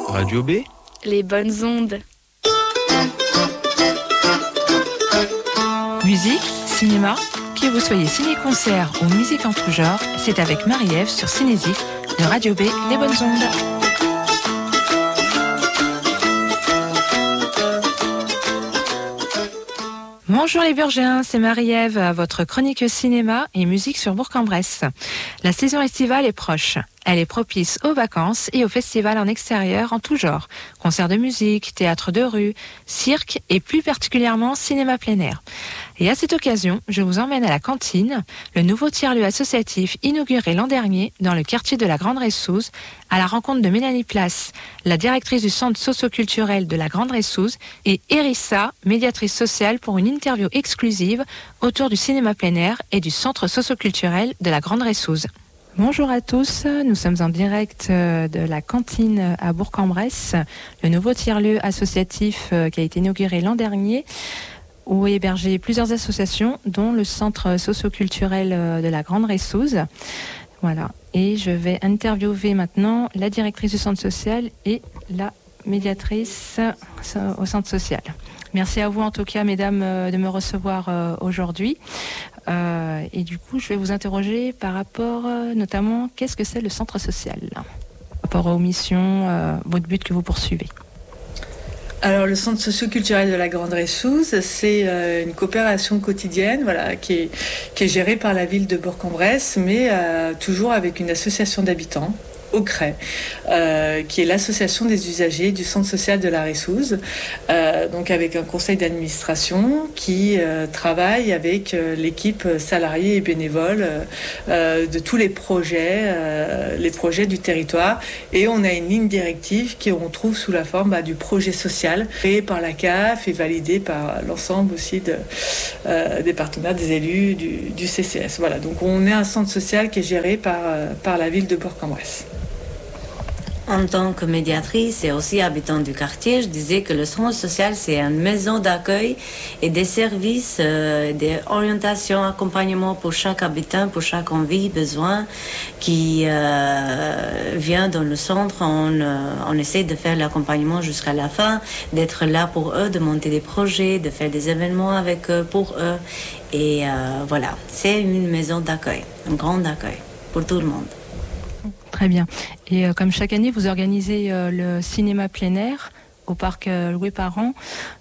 Radio B. Les bonnes ondes. Musique, cinéma, que vous soyez ciné-concert ou musique en tout genre, c'est avec Marie-Ève sur Cinésique de Radio B, Les bonnes ondes. Bonjour les Burgiens, c'est Marie-Ève, votre chronique cinéma et musique sur Bourg-en-Bresse. La saison estivale est proche. Elle est propice aux vacances et aux festivals en extérieur en tout genre. Concerts de musique, théâtre de rue, cirque et plus particulièrement cinéma plein air. Et à cette occasion, je vous emmène à la Cantine, le nouveau tiers-lieu associatif inauguré l'an dernier dans le quartier de la Grande Ressouze, à la rencontre de Mélanie Place, la directrice du centre socio-culturel de la Grande Ressouze, et Erissa, médiatrice sociale, pour une interview exclusive autour du cinéma plein air et du centre socio-culturel de la Grande Ressouze. Bonjour à tous, nous sommes en direct de la Cantine à Bourg-en-Bresse, le nouveau tiers-lieu associatif qui a été inauguré l'an dernier, où est hébergé plusieurs associations, dont le centre socio-culturel de la Grande Ressouze. Voilà, et je vais interviewer maintenant la directrice du centre social et la médiatrice au centre social. Merci à vous en tout cas, mesdames, de me recevoir aujourd'hui. Et du coup, je vais vous interroger par rapport, notamment, qu'est-ce que c'est le centre social ? Par rapport aux missions, votre but que vous poursuivez. Alors, le centre socio-culturel de la Grande Ressouze, c'est une coopération quotidienne, voilà, qui est gérée par la ville de Bourg-en-Bresse, mais toujours avec une association d'habitants, OCRE, qui est l'association des usagers du centre social de la Ressouze, donc avec un conseil d'administration qui travaille avec l'équipe salariée et bénévole de tous les projets du territoire, et on a une ligne directive qu'on trouve sous la forme du projet social créé par la CAF et validé par l'ensemble aussi des partenaires, des élus du CCS. Voilà, donc on est un centre social qui est géré par la ville de Bourg-en-Bresse. En tant que médiatrice et aussi habitante du quartier, je disais que le centre social, c'est une maison d'accueil et des services, des orientations, accompagnement pour chaque habitant, pour chaque envie, besoin qui vient dans le centre. On essaie de faire l'accompagnement jusqu'à la fin, d'être là pour eux, de monter des projets, de faire des événements avec eux, pour eux. Et voilà, c'est une maison d'accueil, un grand accueil pour tout le monde. Très bien. Et comme chaque année, vous organisez le cinéma plein air au parc Louis Parent.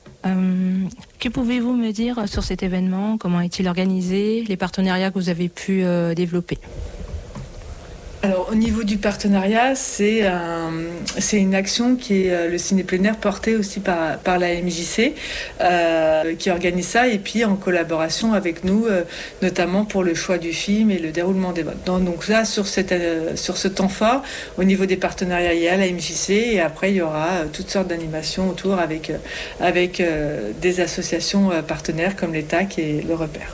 Que pouvez-vous me dire sur cet événement ? Comment est-il organisé ? Les partenariats que vous avez pu développer ? Alors, au niveau du partenariat, c'est une action qui est le ciné plein air porté aussi par la MJC qui organise ça, et puis en collaboration avec nous, notamment pour le choix du film et le déroulement des votes. Donc là, sur ce temps fort, au niveau des partenariats, il y a la MJC, et après il y aura toutes sortes d'animations autour avec des associations partenaires comme l'ETAC et le Repère.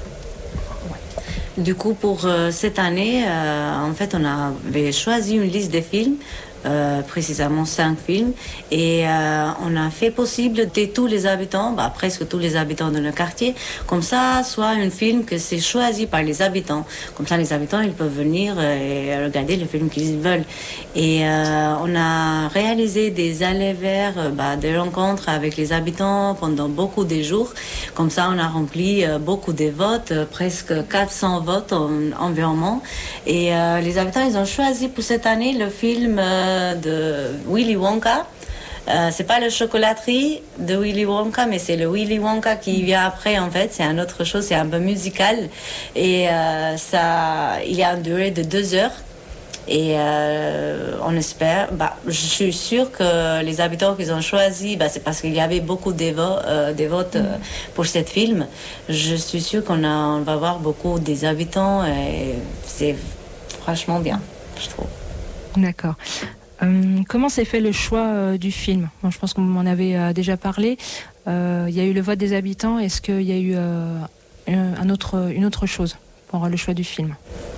Du coup, pour cette année, en fait, on avait choisi une liste de films, précisément 5 films, et on a fait possible de tous les habitants, presque tous les habitants de notre quartier, comme ça, soit un film que c'est choisi par les habitants. Comme ça, les habitants, ils peuvent venir et regarder le film qu'ils veulent. Et on a réalisé des allées vers des rencontres avec les habitants pendant beaucoup de jours. Comme ça, on a rempli beaucoup de votes, presque 400 votes environ. Et les habitants, ils ont choisi pour cette année le film de Willy Wonka. C'est pas le chocolaterie de Willy Wonka, mais c'est le Willy Wonka qui vient après, en fait. C'est une autre chose, c'est un peu musical. Et il y a une durée de 2 heures. Et on espère, je suis sûre que les habitants qu'ils ont choisi, c'est parce qu'il y avait beaucoup de votes pour ce film. Je suis sûre qu'on va voir beaucoup des habitants, et c'est franchement bien, je trouve. D'accord. Comment s'est fait le choix du film ? Bon, je pense qu'on m'en avait déjà parlé. Il y a eu le vote des habitants. Est-ce qu'il y a eu une autre chose pour le choix du film ?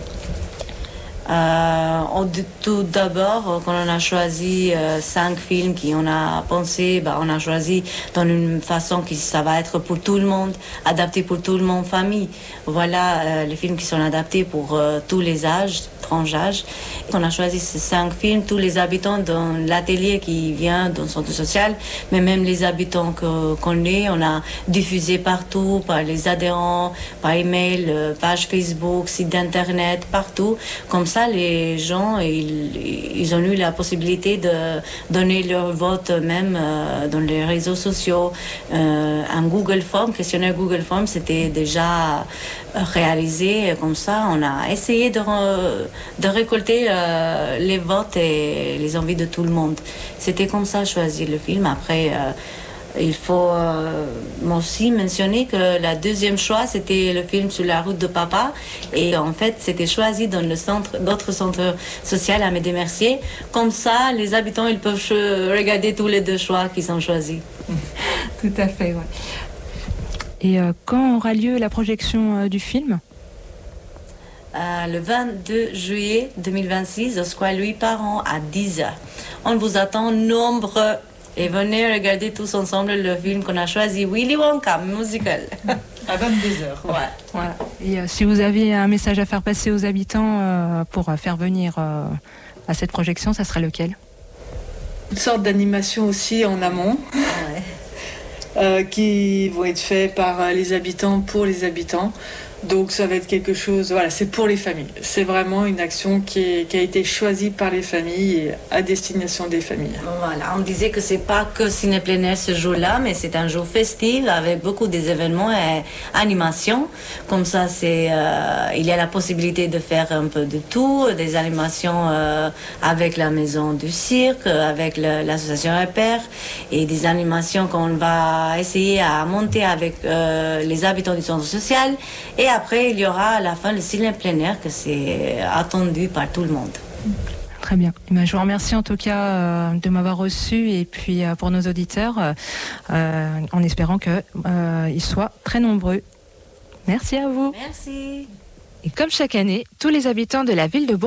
Tout d'abord, quand on a choisi 5 films qu'on a pensé, on a choisi dans une façon que ça va être pour tout le monde, adapté pour tout le monde, famille. Voilà, les films qui sont adaptés pour tous les âges, tranche d'âge. On a choisi ces 5 films, tous les habitants dans l'atelier qui vient dans le centre social, mais même les habitants qu'on est, on a diffusé partout, par les adhérents, par email, page Facebook, site d'internet, partout. Comme ça, les gens, ils ont eu la possibilité de donner leur vote même dans les réseaux sociaux. Un Google Form, questionnaire Google Form, c'était déjà réalisé comme ça. On a essayé de récolter les votes et les envies de tout le monde. C'était comme ça choisir le film. Après, il faut aussi mentionner que la deuxième choix, c'était le film Sur la route de papa. Et en fait, c'était choisi dans d'autres centres sociaux à Médé-Mercier. Comme ça, les habitants, ils peuvent regarder tous les 2 choix qu'ils ont choisis. Tout à fait, ouais. Et quand aura lieu la projection du film ? Le 22 juillet 2026, au Square Louis Parent à 10h. On vous attend nombreux et venez regarder tous ensemble le film qu'on a choisi, Willy Wonka, musical. À 22h. Ouais. Voilà. Et si vous aviez un message à faire passer aux habitants pour faire venir à cette projection, ça serait lequel ? Une sorte d'animation aussi en amont. Ouais. Qui vont être faits par les habitants pour les habitants. Donc ça va être quelque chose, voilà, c'est pour les familles. C'est vraiment une action qui a été choisie par les familles et à destination des familles. Voilà, on disait que c'est pas que ciné plein air ce jour-là, mais c'est un jour festif avec beaucoup d'événements et animations. Comme ça, il y a la possibilité de faire un peu de tout, des animations avec la maison du cirque, avec l'association Repère, et des animations qu'on va essayer à monter avec les habitants du centre social. Et après, il y aura à la fin le ciné plein air, que c'est attendu par tout le monde. Très bien. Je vous remercie en tout cas de m'avoir reçu et puis pour nos auditeurs, en espérant qu'ils soient très nombreux. Merci à vous. Merci. Et comme chaque année, tous les habitants de la ville de